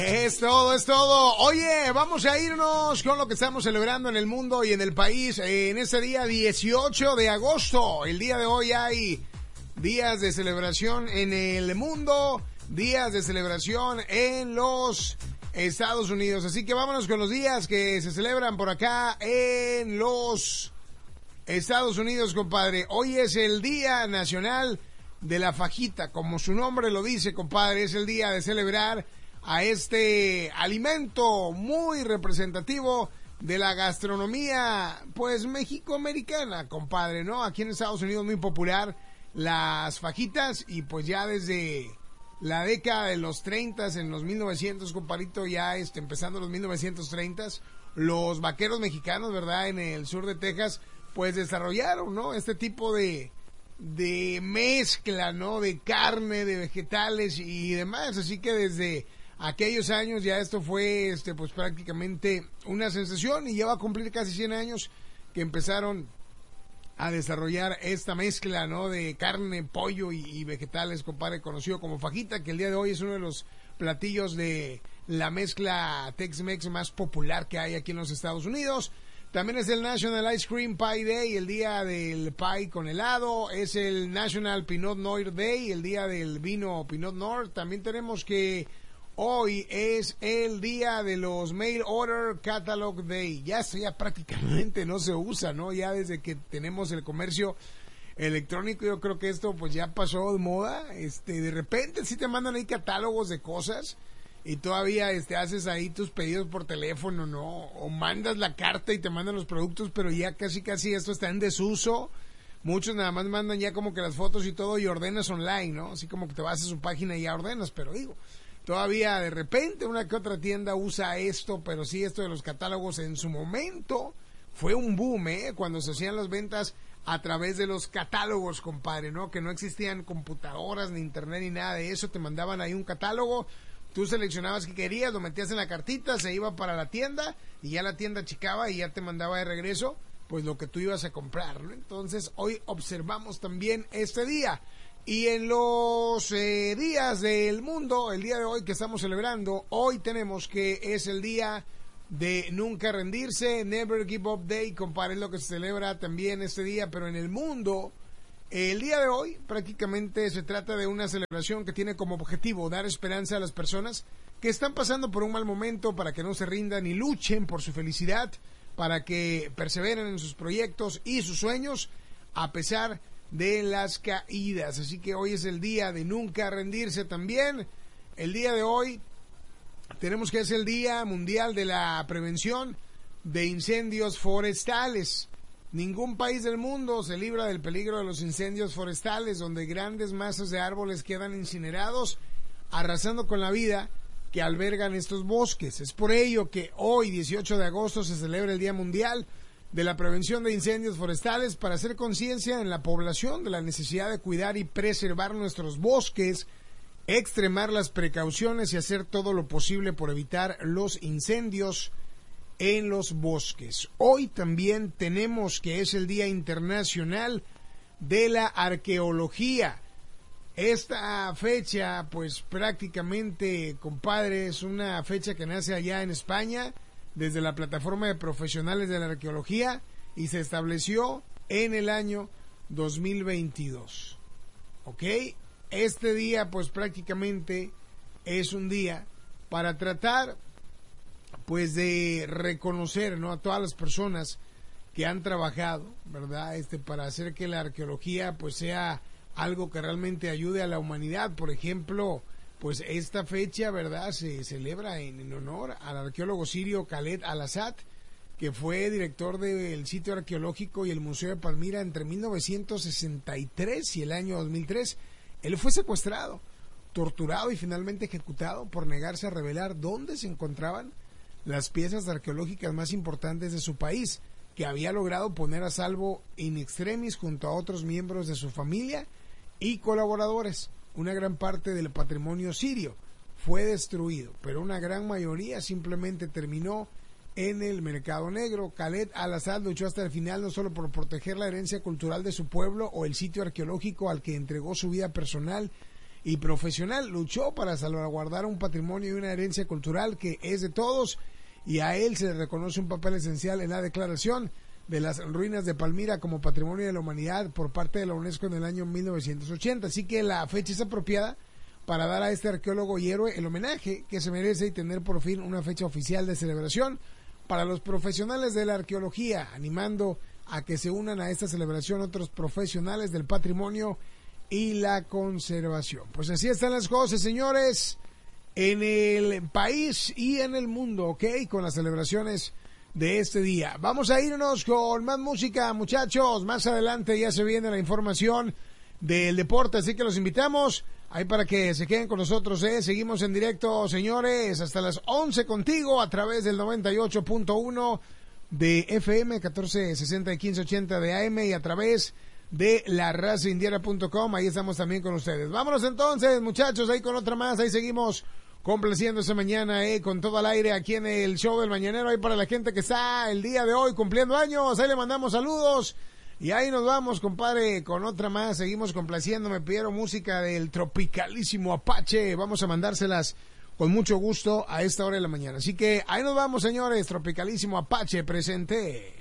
Es todo, es todo. Oye, vamos a irnos con lo que estamos celebrando en el mundo y en el país en este día 18 de agosto. El día de hoy hay días de celebración en el mundo, días de celebración en los Estados Unidos. Así que vámonos con los días que se celebran por acá en los Estados Unidos, compadre. Hoy es el Día Nacional de la Fajita. Como su nombre lo dice, compadre, es el día de celebrar a este alimento muy representativo de la gastronomía, pues, mexicoamericana, compadre, ¿no? Aquí en Estados Unidos muy popular las fajitas y pues ya desde la década de los 30, en los 1900, compadrito, ya empezando los 1930, los vaqueros mexicanos, ¿verdad? En el sur de Texas, pues desarrollaron, ¿no? Este tipo de mezcla, ¿no? De carne, de vegetales y demás, así que desde aquellos años ya esto fue pues prácticamente una sensación y ya va a cumplir casi 100 años que empezaron a desarrollar esta mezcla, ¿no? De carne, pollo y vegetales, compadre, conocido como fajita, que el día de hoy es uno de los platillos de la mezcla Tex-Mex más popular que hay aquí en los Estados Unidos. También es el National Ice Cream Pie Day, el día del pie con helado. Es el National Pinot Noir Day, el día del vino Pinot Noir. También tenemos que hoy es el día de los Mail Order Catalog Day. Ya prácticamente no se usa, ¿no? Ya desde que tenemos el comercio electrónico, yo creo que esto pues ya pasó de moda. De repente sí te mandan ahí catálogos de cosas y todavía haces ahí tus pedidos por teléfono, ¿no? O mandas la carta y te mandan los productos, pero ya casi esto está en desuso. Muchos nada más mandan ya como que las fotos y todo y ordenas online, ¿no? Así como que te vas a su página y ya ordenas, pero digo, todavía de repente una que otra tienda usa esto, pero sí, esto de los catálogos en su momento fue un boom, cuando se hacían las ventas a través de los catálogos, compadre, ¿no? Que no existían computadoras, ni internet, ni nada de eso. Te mandaban ahí un catálogo, tú seleccionabas qué querías, lo metías en la cartita, se iba para la tienda y ya la tienda checaba y ya te mandaba de regreso pues lo que tú ibas a comprar, ¿no? Entonces hoy observamos también este día. Y en los días del mundo, el día de hoy que estamos celebrando, hoy tenemos que es el día de nunca rendirse, Never Give Up Day, compadre, es lo que se celebra también este día, pero en el mundo, el día de hoy prácticamente se trata de una celebración que tiene como objetivo dar esperanza a las personas que están pasando por un mal momento para que no se rindan y luchen por su felicidad, para que perseveren en sus proyectos y sus sueños a pesar de las caídas. Así que hoy es el día de nunca rendirse también. El día de hoy tenemos que es el Día Mundial de la Prevención de Incendios Forestales. Ningún país del mundo se libra del peligro de los incendios forestales, donde grandes masas de árboles quedan incinerados, arrasando con la vida que albergan estos bosques. Es por ello que hoy, 18 de agosto, se celebra el Día Mundial de la Prevención de Incendios Forestales para hacer conciencia en la población de la necesidad de cuidar y preservar nuestros bosques, extremar las precauciones y hacer todo lo posible por evitar los incendios en los bosques. Hoy también tenemos que es el Día Internacional de la Arqueología. Esta fecha, pues prácticamente, compadre, es una fecha que nace allá en España, desde la plataforma de profesionales de la arqueología, y se estableció en el año 2022. ¿Ok? Este día, pues prácticamente es un día para tratar, pues, de reconocer, ¿no?, a todas las personas que han trabajado, ¿verdad?, para hacer que la arqueología, pues, sea algo que realmente ayude a la humanidad. Por ejemplo, pues esta fecha, ¿verdad?, se celebra en honor al arqueólogo sirio Khaled Al-Assad, que fue director del sitio arqueológico y el Museo de Palmira entre 1963 y el año 2003. Él fue secuestrado, torturado y finalmente ejecutado por negarse a revelar dónde se encontraban las piezas arqueológicas más importantes de su país, que había logrado poner a salvo in extremis junto a otros miembros de su familia y colaboradores. Una gran parte del patrimonio sirio fue destruido, pero una gran mayoría simplemente terminó en el mercado negro. Khaled Al-Assad luchó hasta el final, no solo por proteger la herencia cultural de su pueblo o el sitio arqueológico al que entregó su vida personal y profesional. Luchó para salvaguardar un patrimonio y una herencia cultural que es de todos, y a él se le reconoce un papel esencial en la declaración de las ruinas de Palmira como Patrimonio de la Humanidad por parte de la UNESCO en el año 1980. Así que la fecha es apropiada para dar a este arqueólogo y héroe el homenaje que se merece y tener por fin una fecha oficial de celebración para los profesionales de la arqueología, animando a que se unan a esta celebración otros profesionales del patrimonio y la conservación. Pues así están las cosas, señores, en el país y en el mundo, ¿ok? Con las celebraciones de este día. Vamos a irnos con más música, muchachos. Más adelante ya se viene la información del deporte, así que los invitamos ahí para que se queden con nosotros, ¿eh? Seguimos en directo, señores, hasta las 11 contigo a través del 98.1 de FM, 1460 y 1580 de AM y a través de LaRazaIndiana.com. Ahí estamos también con ustedes. Vámonos entonces, muchachos, ahí con otra más. Ahí seguimos complaciendo esta mañana, con todo al aire aquí en el show del mañanero. Ahí para la gente que está el día de hoy cumpliendo años, ahí le mandamos saludos. Y ahí nos vamos, compadre, con otra más. Seguimos complaciendo. Me pidieron música del tropicalísimo Apache. Vamos a mandárselas con mucho gusto a esta hora de la mañana. Así que ahí nos vamos, señores. Tropicalísimo Apache presente.